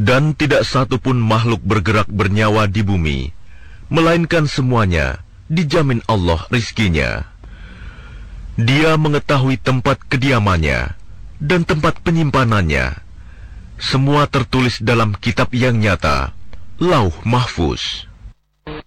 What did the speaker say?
Dan tidak satu pun makhluk bergerak bernyawa di bumi, melainkan semuanya dijamin Allah rizkinya. Dia mengetahui tempat kediamannya dan tempat penyimpanannya. Semua tertulis dalam kitab yang nyata, Lauh Mahfuz.